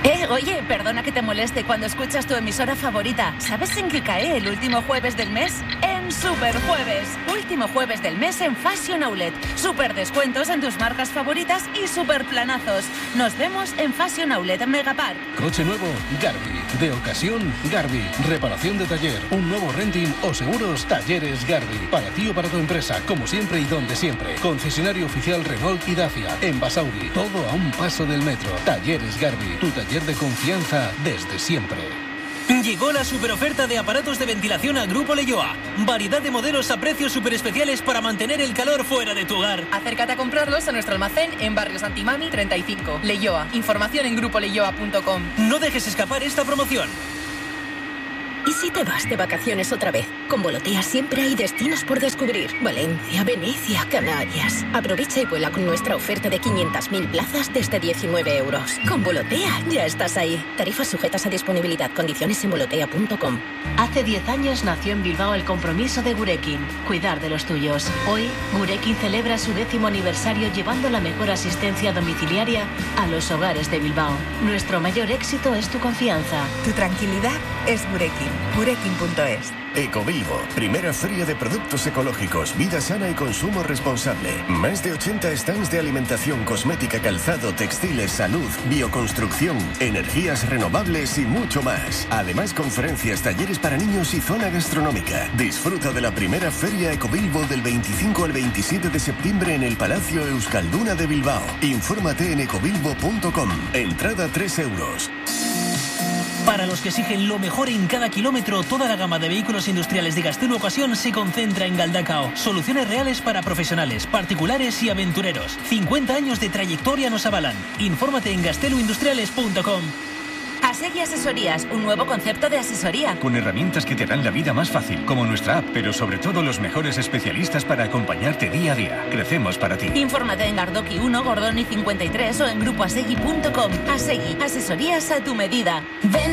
Oye, perdona que te moleste cuando escuchas tu emisora favorita. ¿Sabes en qué cae el último jueves del mes? En Superjueves. Último jueves del mes en Fashion Outlet. Super descuentos en tus marcas favoritas y super planazos. Nos vemos en Fashion Outlet Megapark. Coche nuevo, Garbi. De ocasión, Garbi. Reparación de taller, un nuevo renting o seguros, Talleres Garbi. Para ti o para tu empresa, como siempre y donde siempre. Concesionario oficial Renault y Dacia. En Basauri. Todo a un paso del metro. Talleres Garbi. Tu taller de confianza desde siempre. Llegó la superoferta de aparatos de ventilación al Grupo Leioa. Variedad de modelos a precios super especiales para mantener el calor fuera de tu hogar. Acércate a comprarlos a nuestro almacén en Barrio Santimami 35. Leioa. Información en grupoleioa.com. No dejes escapar esta promoción. ¿Y si te vas de vacaciones otra vez? Con Volotea siempre hay destinos por descubrir. Valencia, Venecia, Canarias. Aprovecha y vuela con nuestra oferta de 500.000 plazas desde 19 euros. Con Volotea ya estás ahí. Tarifas sujetas a disponibilidad. Condiciones en volotea.com. Hace 10 años nació en Bilbao el compromiso de Gurekin, cuidar de los tuyos. Hoy, Gurekin celebra su 10º aniversario llevando la mejor asistencia domiciliaria a los hogares de Bilbao. Nuestro mayor éxito es tu confianza. Tu tranquilidad es Gurekin. Gurekin.es. Ecobilbo, primera feria de productos ecológicos, vida sana y consumo responsable. Más de 80 stands de alimentación, cosmética, calzado, textiles, salud, bioconstrucción, energías renovables y mucho más. Además, conferencias, talleres para niños y zona gastronómica. Disfruta de la primera feria Ecobilbo del 25 al 27 de septiembre en el Palacio Euskalduna de Bilbao. Infórmate en ecobilbo.com. Entrada 3 euros. Para los que exigen lo mejor en cada kilómetro, toda la gama de vehículos industriales de Gaztelu Ocasión se concentra en Galdacao. Soluciones reales para profesionales, particulares y aventureros. 50 años de trayectoria nos avalan. Infórmate en gasteluindustriales.com. Asegui Asesorías, un nuevo concepto de asesoría. Con herramientas que te harán la vida más fácil, como nuestra app, pero sobre todo los mejores especialistas para acompañarte día a día. Crecemos para ti. Infórmate en Gardoki 1, Gordoni 53 o en grupoasegui.com. Asegui, asesorías a tu medida. Ven